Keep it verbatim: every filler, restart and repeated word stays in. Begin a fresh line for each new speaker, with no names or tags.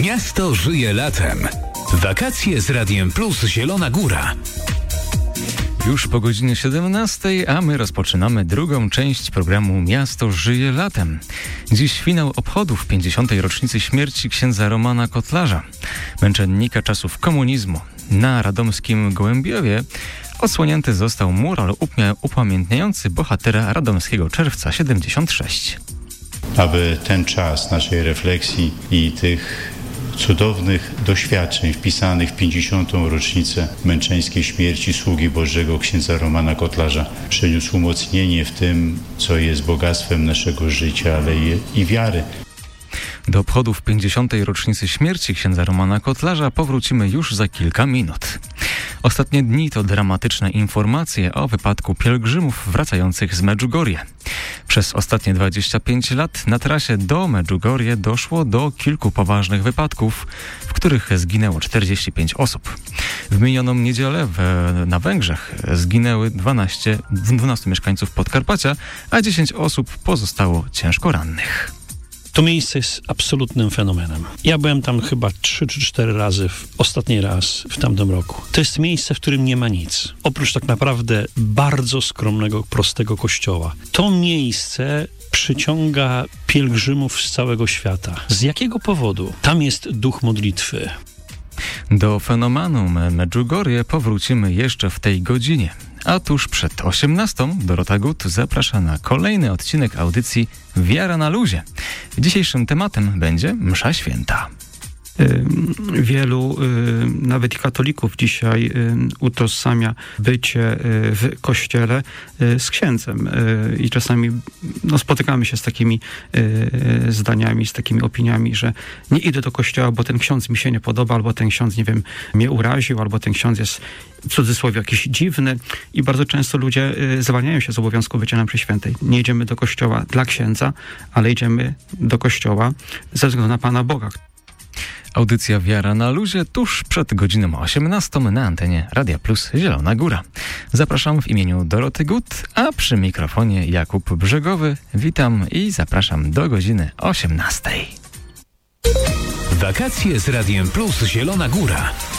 Miasto żyje latem. Wakacje z Radiem Plus Zielona Góra.
Już po godzinie siedemnastej, a my rozpoczynamy drugą część programu Miasto żyje latem. Dziś finał obchodów pięćdziesiątej rocznicy śmierci księdza Romana Kotlarza, męczennika czasów komunizmu. Na radomskim Gołębiowie odsłonięty został mural upmia- upamiętniający bohatera radomskiego Czerwca siedemdziesiąt sześć.
Aby ten czas naszej refleksji i tych cudownych doświadczeń wpisanych w pięćdziesiątą rocznicę męczeńskiej śmierci sługi Bożego księdza Romana Kotlarza przyniósł umocnienie w tym, co jest bogactwem naszego życia, ale i, i wiary.
Do obchodów pięćdziesiątej rocznicy śmierci księdza Romana Kotlarza powrócimy już za kilka minut. Ostatnie dni to dramatyczne informacje o wypadku pielgrzymów wracających z Medjugorje. Przez ostatnie dwadzieścia pięć lat na trasie do Medjugorje doszło do kilku poważnych wypadków, w których zginęło czterdzieści pięć osób. W minioną niedzielę w, na Węgrzech zginęły dwanaście, dwunastu mieszkańców Podkarpacia, a dziesięć osób pozostało ciężko rannych.
To miejsce jest absolutnym fenomenem. Ja byłem tam chyba trzy czy cztery razy, w, ostatni raz w tamtym roku. To jest miejsce, w którym nie ma nic. Oprócz tak naprawdę bardzo skromnego, prostego kościoła. To miejsce przyciąga pielgrzymów z całego świata. Z jakiego powodu? Tam jest duch modlitwy.
Do fenomenu Medjugorje powrócimy jeszcze w tej godzinie. A tuż przed osiemnastą Dorota Gut zaprasza na kolejny odcinek audycji Wiara na luzie. Dzisiejszym tematem będzie msza święta.
Wielu, nawet i katolików dzisiaj utożsamia bycie w kościele z księdzem. I czasami no, spotykamy się z takimi zdaniami, z takimi opiniami, że nie idę do kościoła, bo ten ksiądz mi się nie podoba, albo ten ksiądz, nie wiem, mnie uraził, albo ten ksiądz jest w cudzysłowie jakiś dziwny. I bardzo często ludzie zwalniają się z obowiązku bycia na mszy świętej. Nie idziemy do kościoła dla księdza, ale idziemy do kościoła ze względu na Pana Boga.
Audycja Wiara na luzie tuż przed godziną osiemnastą na antenie Radia Plus Zielona Góra. Zapraszam w imieniu Doroty Gut, a przy mikrofonie Jakub Brzegowy. Witam i zapraszam do godziny osiemnastej.
Wakacje z Radiem Plus Zielona Góra.